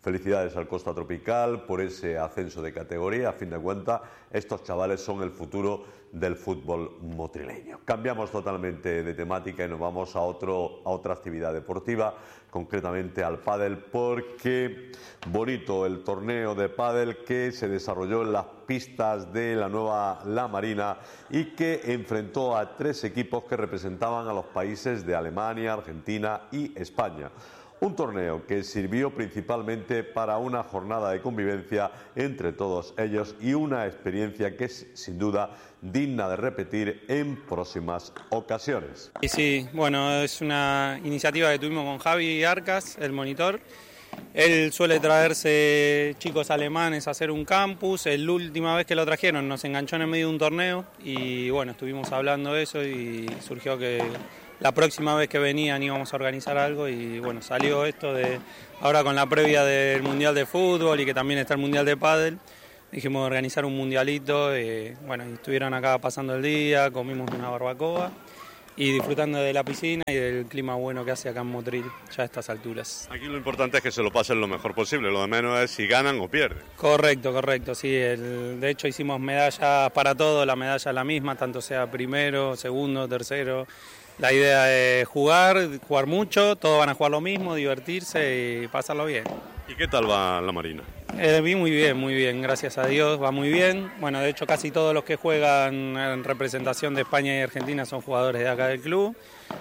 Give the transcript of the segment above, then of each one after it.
Felicidades al Costa Tropical por ese ascenso de categoría. A fin de cuentas, estos chavales son el futuro del fútbol motrileño. Cambiamos totalmente de temática y nos vamos a otra actividad deportiva, concretamente al pádel, porque bonito el torneo de pádel que se desarrolló en las pistas de la nueva La Marina y que enfrentó a 3 equipos que representaban a los países de Alemania, Argentina y España. Un torneo que sirvió principalmente para una jornada de convivencia entre todos ellos y una experiencia que es sin duda digna de repetir en próximas ocasiones. Y sí, bueno, es una iniciativa que tuvimos con Javi Arcas, el monitor. Él suele traerse chicos alemanes a hacer un campus. La última vez que lo trajeron nos enganchó en el medio de un torneo y bueno, estuvimos hablando de eso y surgió que la próxima vez que venían íbamos a organizar algo y bueno, salió esto de ahora con la previa del Mundial de Fútbol y que también está el Mundial de Pádel. Dijimos organizar un mundialito, bueno, y estuvieron acá pasando el día, comimos una barbacoa y disfrutando de la piscina y del clima bueno que hace acá en Motril ya a estas alturas. Aquí lo importante es que se lo pasen lo mejor posible, lo de menos es si ganan o pierden. Correcto, sí. De hecho hicimos medallas para todo, la medalla es la misma, tanto sea primero, segundo, tercero. La idea es jugar mucho, todos van a jugar lo mismo, divertirse y pasarlo bien. ¿Y qué tal va la Marina? Muy bien, gracias a Dios, va muy bien. Bueno, de hecho casi todos los que juegan en representación de España y Argentina son jugadores de acá del club.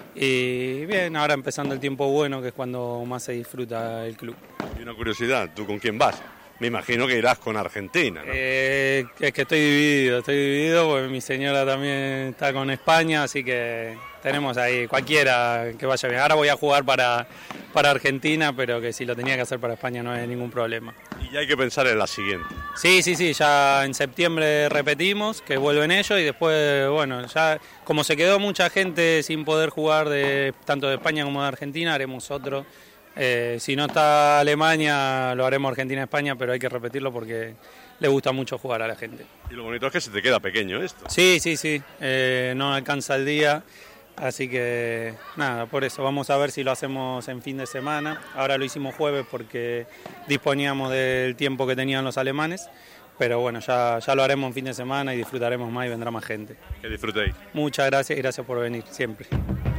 Y bien, ahora empezando el tiempo bueno, que es cuando más se disfruta el club. Y una curiosidad, ¿tú con quién vas? Me imagino que irás con Argentina, ¿no? Es que estoy dividido porque mi señora también está con España, así que tenemos ahí cualquiera que vaya bien. Ahora voy a jugar para Argentina, pero que si lo tenía que hacer para España no hay ningún problema. Y ya hay que pensar en la siguiente. Sí, ya en septiembre repetimos, que vuelven ellos y después, bueno, ya como se quedó mucha gente sin poder jugar tanto de España como de Argentina, haremos otro. Si no está Alemania, lo haremos Argentina-España, pero hay que repetirlo porque le gusta mucho jugar a la gente. Y lo bonito es que se te queda pequeño esto. Sí, no alcanza el día, así que nada, por eso vamos a ver si lo hacemos en fin de semana. Ahora lo hicimos jueves porque disponíamos del tiempo que tenían los alemanes, pero bueno, ya lo haremos en fin de semana y disfrutaremos más y vendrá más gente. Que disfrutéis. Muchas gracias y gracias por venir siempre.